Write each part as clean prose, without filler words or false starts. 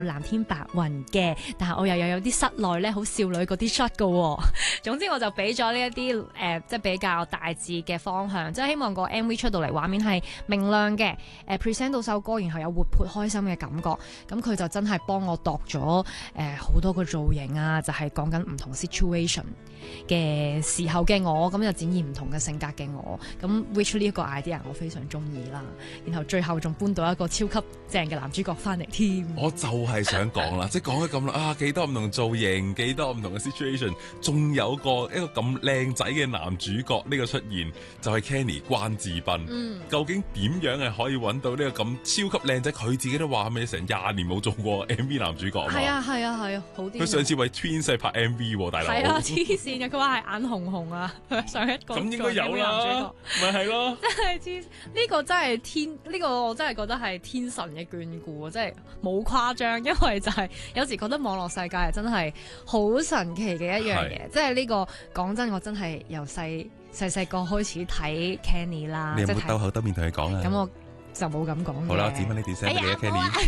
藍天白雲嘅，但係我又有啲室內咧好少女嗰啲 shot 嘅喎。總之我就俾咗呢一啲即係比較大致嘅方向，即係希望個 MV 出到嚟畫面係明亮嘅，present 到首歌，然後有活潑開心嘅感覺。咁佢就真係幫我度咗好多個造型啊，就係講緊唔同 situation 嘅時候嘅我，咁就展現唔同嘅性格嘅我。咁 which 呢一個 idea 我非常中意啦。然後最後仲搬到一個超級正嘅男主角翻嚟添。 我就係想講啦，即係講咗咁啦，啊幾多唔同造型，幾多唔同嘅 situation， 仲有一個咁靚仔嘅男主角呢個出現，就係 Kenny 關智斌。究竟點樣係可以揾到呢個咁超級靚仔？佢自己都話係咪成20年冇做過 MV 男主角啊？係啊，好啲。 佢上次為 Twins 拍 MV 喎，大佬。 係啊，黐線嘅，佢話係眼紅紅啊，上一個。咁應該有啦，咪係咯。 真係黐，呢個真係呢個我真係覺得係天神嘅眷顧，即係冇誇張，因為就係有時覺得網絡世界係真係好神奇嘅一樣嘢，即係呢個講真，我真係由細個開始睇 Kenny 啦。 你有冇兜口兜面同佢講啊？ 咁我就冇咁講嘅。 好啦，剪翻呢段聲俾你啊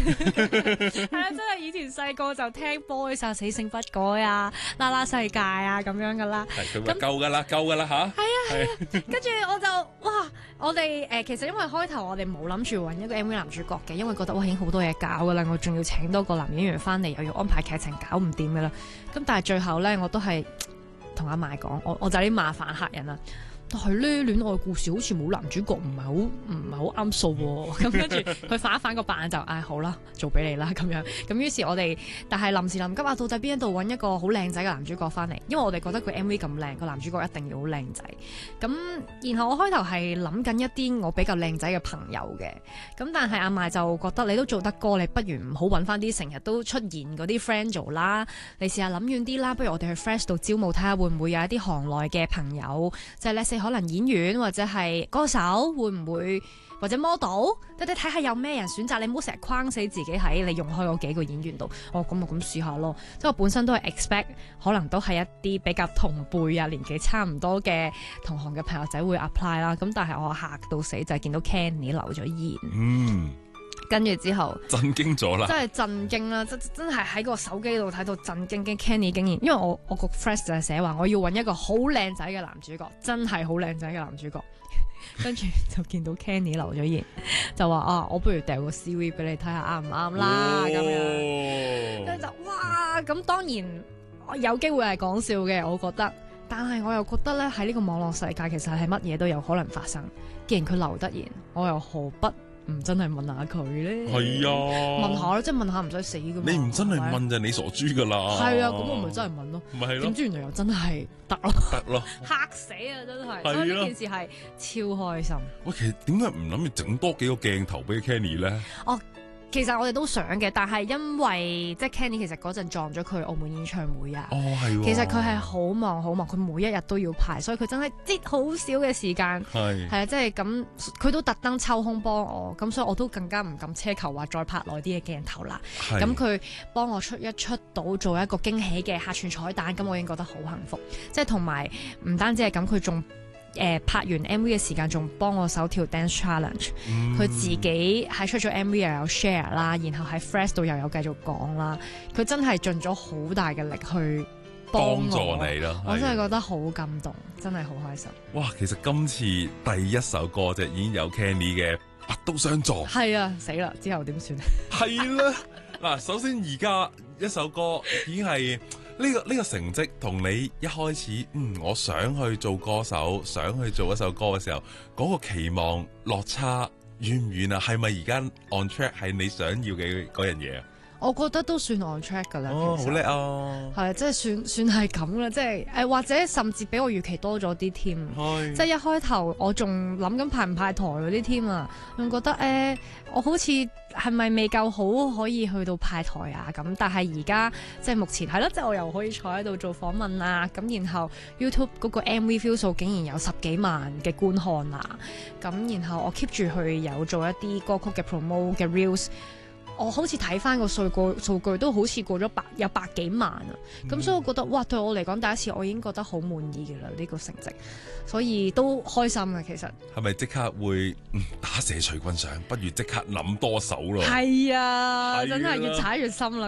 Kenny。 係啊，真係以前細個就聽 Boys 啊、死性不改啊、啦啦世界啊咁樣噶啦。 係佢話夠噶啦吓。 係啊，跟住我就哇，我哋其實因為開頭我哋冇諗住揾一個 MV 男主角嘅，因為覺得哇已經好多嘢搞噶啦，我仲要請多個男演員翻嚟，又要安排劇情，搞唔掂噶啦。咁但係最後咧，我都係同阿麥講，我就有啲麻煩客人啦。但係咧，戀愛故事好似冇男主角，唔係好啱數喎。咁跟住佢反一反個白眼就好啦，做俾你啦咁樣。咁於是我哋，但係臨時臨急啊，到底邊一度揾一個好靚仔嘅男主角翻嚟？因為我哋覺得佢 MV 咁靚，個男主角一定要好靚仔。咁然後我開頭係諗緊一啲我比較靚仔嘅朋友嘅。咁但係阿麥就覺得你都做得過，你不如唔好揾翻啲成日都出現嗰啲 friend 做啦。你試下諗遠啲啦，不如我哋去 Fresh 度招募，睇下會唔會有一啲行內嘅朋友，即係可能演員或者係歌手會唔會或者 model， 睇下有咩人選擇，你唔好成日框死自己喺你用開嗰幾個演員度。咁我咁試下咯。即係我本身都係 expect 可能都係一啲比較同輩啊年紀差唔多嘅同行嘅朋友仔會 apply 啦。咁但係我嚇到死就係見到 Kenny 留咗言。跟住之後震驚咗啦， 真係震驚啦！真係喺個手機度睇到震驚嘅 Kenny 竟然，因為我個 friend 就係寫話我要揾一個好靚仔嘅男主角，真係好靚仔嘅男主角。跟住就見到 Kenny 留咗言，就話我不如掉個 CV 俾你睇下啱唔啱啦咁樣。跟住就哇，咁當然我有機會係講笑嘅，我覺得。但係我又覺得咧，喺呢個網絡世界其實係乜嘢都有可能發生。既然佢留得言，我又何不唔真係問下佢咧？ 係啊， 問下咯，即係問下唔使死噶嘛。你唔真係問就你傻豬噶啦。係啊，咁我咪真係問咯。 咪係咯？點知原來又真係得咯？ 得咯！ 嚇死啊！真係，所以呢件事係超開心。 喂，其實點解唔諗住整多幾個鏡頭俾 Kenny 咧？ 其實我哋都想嘅，但係因為即係 Kenny 其實嗰陣撞咗佢澳門演唱會啊。 係。 其實佢係好忙，佢每一日都要排，所以佢真係擠好少嘅時間。係啊，即係咁，佢都特登抽空幫我，咁所以我都更加唔敢奢求話再拍耐啲嘅鏡頭啦。咁佢幫我出到做一個驚喜嘅客串彩蛋，咁我已經覺得好幸福。即係同埋唔單止係咁，佢仲拍完 MV 嘅時間仲幫我手跳 dance challenge，佢自己喺出咗 MV 又有 share 啦，然後喺 Fresh 度又有繼續講啦，佢真係盡咗好大嘅力去幫助你咯，我真係覺得好感動，真係好開心。 哇，其實今次第一首歌就已經有 Kenny 嘅拔刀相助。 係啊，死啦，之後點算？ 係啦，嗱，首先而家一首歌已經係。呢個成績同你一開始我想去做歌手，想去做一首歌嘅時候，嗰個期望落差遠唔遠啊？係咪而家 on track 係你想要嘅嗰樣嘢啊？ 我覺得都算 on track 噶啦， 好叻啊！ 係即係算係咁啦，即係或者甚至比我預期多咗啲添。即係一開頭我仲諗緊派唔派台嗰啲添啊，仲覺得我好似係咪未夠好可以去到派台啊咁？但係而家即係目前係咯，即係我又可以坐喺度做訪問啊，咁然後 YouTube 嗰個 MV view 數竟然有10幾萬嘅觀看啊，咁然後我 keep 住去有做一啲歌曲嘅 promo 嘅 reels。我好似睇翻個數據都好似過咗有百幾萬啊！咁所以我覺得哇，對我嚟講第一次我已經覺得好滿意嘅啦，呢個成績，所以都開心嘅其實。係咪即刻會打蛇隨棍上？不如即刻諗多手咯。係啊，真係越踩越深啦。